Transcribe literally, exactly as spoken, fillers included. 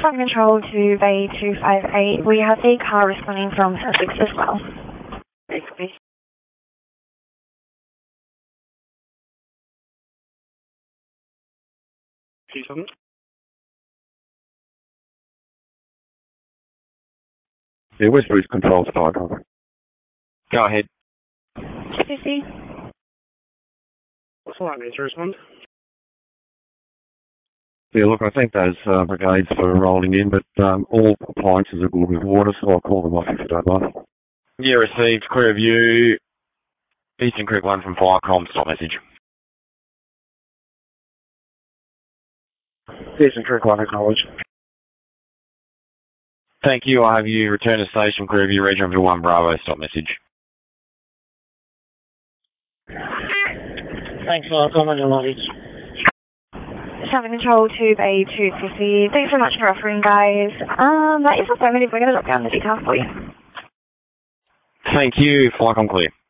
Flight control to Bay two five eight. We have a car responding from Sussex as well. Basically. Two seven. Yeah, West Bruce Control Star Driver. Go ahead. two fifty. What's all that mean to respond? Yeah, look, I think those uh, brigades are rolling in, but um, all appliances are good with water, so I'll call them off if you don't mind. Yeah, received. Clear of you. Eastern Creek one from Firecom. Stop message. Eastern Creek one, acknowledge. Thank you. I have you return to station. Clear of you. Regional one Bravo. Stop message. Thanks a lot. I'm on your luggage. Traffic control to Bay two fifty. Thanks so much for offering, guys. Um, that is affirmative. We're going to look down the details for you. Thank you. Firecom clear.